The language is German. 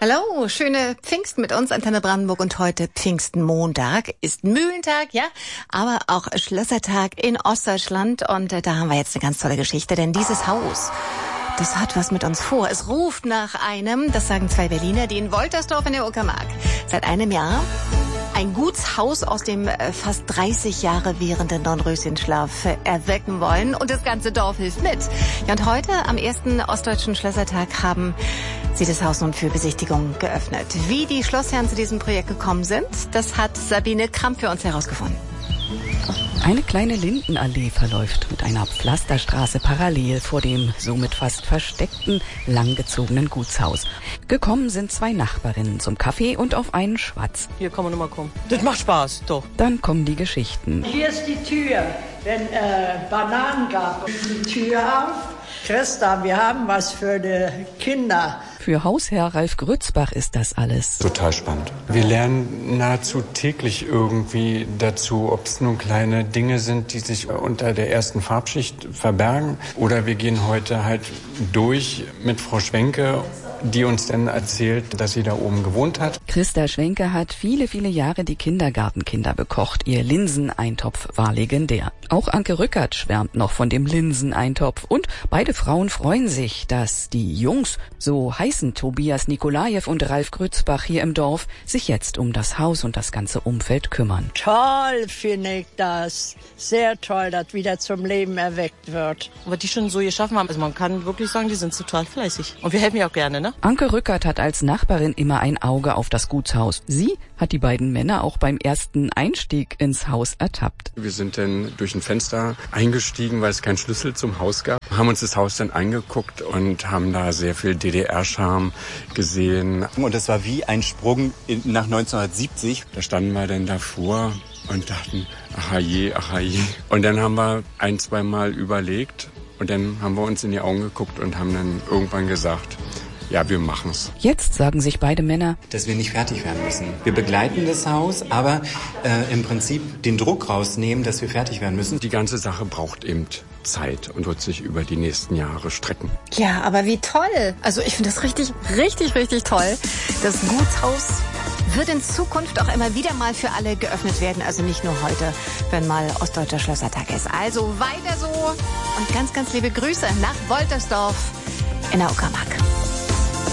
Hallo, schöne Pfingsten mit uns, Antenne Brandenburg, und heute Pfingstenmontag ist Mühlentag, ja, aber auch Schlössertag in Ostdeutschland, und da haben wir jetzt eine ganz tolle Geschichte, denn dieses Haus, das hat was mit uns vor. Es ruft nach einem, das sagen zwei Berliner, die in Woltersdorf in der Uckermark seit einem Jahr ein Gutshaus aus dem fast 30 Jahre währenden Dornröschenschlaf erwecken wollen. Und das ganze Dorf hilft mit. Ja, und heute, am ersten Ostdeutschen Schlössertag, haben sie das Haus nun für Besichtigung geöffnet. Wie die Schlossherren zu diesem Projekt gekommen sind, das hat Sabine Kramp für uns herausgefunden. Eine kleine Lindenallee verläuft mit einer Pflasterstraße parallel vor dem somit fast versteckten, langgezogenen Gutshaus. Gekommen sind zwei Nachbarinnen zum Kaffee und auf einen Schwatz. Hier kann man nur mal kommen. Das macht Spaß, doch. Dann kommen die Geschichten. Hier ist die Tür. Wenn Bananen gab, die Tür auf. Christa, wir haben was für die Kinder. Für Hausherr Ralf Grützbach ist das alles total spannend. Wir lernen nahezu täglich irgendwie dazu, ob es nun kleine Dinge sind, die sich unter der ersten Farbschicht verbergen. Oder wir gehen heute halt durch mit Frau Schwenke, die uns dann erzählt, dass sie da oben gewohnt hat. Christa Schwenke hat viele, viele Jahre die Kindergartenkinder bekocht. Ihr Linseneintopf war legendär. Auch Anke Rückert schwärmt noch von dem Linseneintopf. Und beide Frauen freuen sich, dass die Jungs, so heißen Tobias Nikolajew und Ralf Grützbach hier im Dorf, sich jetzt um das Haus und das ganze Umfeld kümmern. Toll finde ich das. Sehr toll, dass wieder zum Leben erweckt wird. Was die schon so geschaffen haben, also man kann wirklich sagen, die sind total fleißig. Und wir helfen ja auch gerne, ne? Anke Rückert hat als Nachbarin immer ein Auge auf das Gutshaus. Sie hat die beiden Männer auch beim ersten Einstieg ins Haus ertappt. Wir sind dann durch ein Fenster eingestiegen, weil es keinen Schlüssel zum Haus gab. Haben uns das Haus dann angeguckt und haben da sehr viel DDR-Charme gesehen. Und das war wie ein Sprung nach 1970. Da standen wir dann davor und dachten, aha je, aha je. Und dann haben wir ein-, zweimal überlegt und dann haben wir uns in die Augen geguckt und haben dann irgendwann gesagt, ja, wir machen's. Jetzt sagen sich beide Männer, dass wir nicht fertig werden müssen. Wir begleiten das Haus, aber im Prinzip den Druck rausnehmen, dass wir fertig werden müssen. Die ganze Sache braucht eben Zeit und wird sich über die nächsten Jahre strecken. Ja, aber wie toll. Also ich finde das richtig, richtig, richtig toll. Das Gutshaus wird in Zukunft auch immer wieder mal für alle geöffnet werden. Also nicht nur heute, wenn mal Ostdeutscher Schlössertag ist. Also weiter so und ganz, ganz liebe Grüße nach Woltersdorf in der Uckermark.